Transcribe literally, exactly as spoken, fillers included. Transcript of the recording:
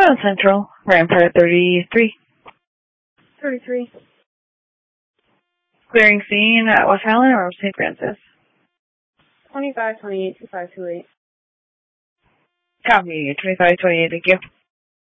Seven Central, Rampart thirty-three. thirty-three. Clearing scene at West Highland or Saint Francis. twenty-five twenty-eight two five two eight. Copy, twenty-five twenty-eight, thank you.